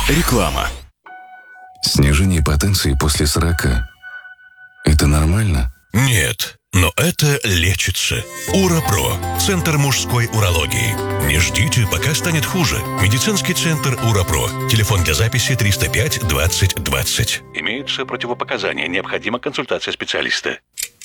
Реклама. Снижение потенции после 40. Это нормально? Нет, но это лечится. УраПро. Центр мужской урологии. Не ждите, пока станет хуже. Медицинский центр УраПро. Телефон для записи 305 20 20. Имеются противопоказания. Необходима консультация специалиста.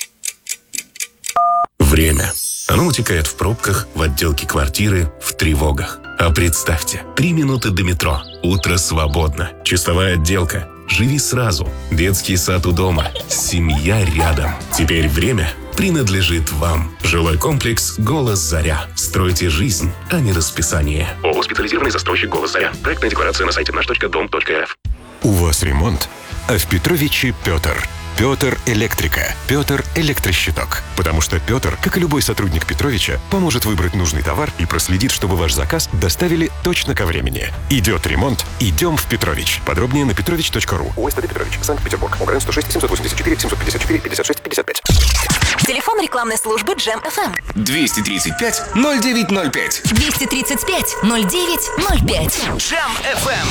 Время. Оно утекает в пробках, в отделке квартиры, в тревогах. А представьте, 3 минуты до метро. Утро свободно. Чистовая отделка. Живи сразу. Детский сад у дома. Семья рядом. Теперь время принадлежит вам. Жилой комплекс «Голос Заря». Стройте жизнь, а не расписание. ООО «Специализированный застройщик «Голос Заря». Проектная декларация на сайте наш.дом.рф. У вас ремонт? А в Петровиче Петр. Петр Электрика. Петр Электрощиток. Потому что Петр, как и любой сотрудник Петровича, поможет выбрать нужный товар и проследит, чтобы ваш заказ доставили точно ко времени. Идет ремонт, идем в Петрович. Подробнее на petrovich.ru. ОСТД Петрович, Санкт-Петербург. ОГРН 106 784 754 56 55. Телефон рекламной службы Джем FM. 235 0905. 235 0905. Джем FM.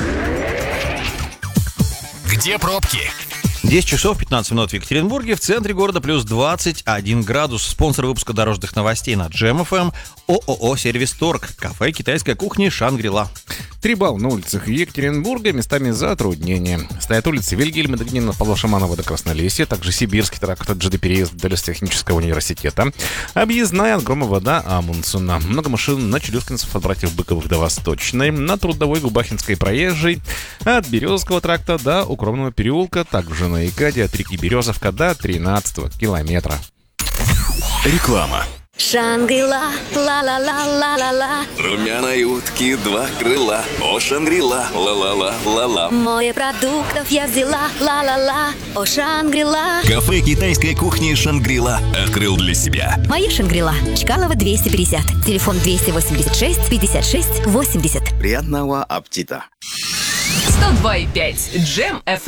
Где пробки? 10 часов 15 минут в Екатеринбурге, в центре города плюс 21 градус. Спонсор выпуска дорожных новостей на Джем FM — ООО «Сервис Торг», кафе китайской кухни «Шангри-Ла». 3 балла на улицах Екатеринбурга, местами затруднения. Стоят улицы Вильгельма Дагнина, Павла Шаманова до Краснолесья, также Сибирский тракт от ЖД-переезд до Лесотехнического университета, объездная от Громова до Амундсена. Много машин на Челюскинцев от братьев Быковых до Восточной, на Трудовой Губахинской проезжей, от Березовского тракта до Укромного переулка, также на Икаде от реки Березовка до 13-го километра. Реклама. Шангри-Ла, ла-ла-ла-ла-ла-ла. Румяной утки 2 крыла. О, Шангри-Ла, ла-ла-ла-ла-ла. Море продуктов я взяла, ла-ла-ла. О, Шангри-Ла. Кафе китайской кухни Шангри-Ла открыл для себя. Моя Шангри-Ла. Чкалова 250. Телефон 286 56 80. Приятного аппетита. 102,5 Джем FM.